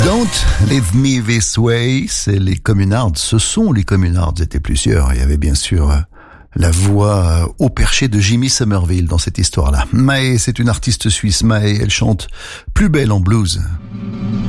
Don't Leave Me This Way, c'est les Communards, ce sont les Communards, étaient plusieurs. Il y avait bien sûr la voix au perché de Jimmy Somerville dans cette histoire-là. Mae, c'est une artiste suisse. Mae, elle chante Plus belle en blues.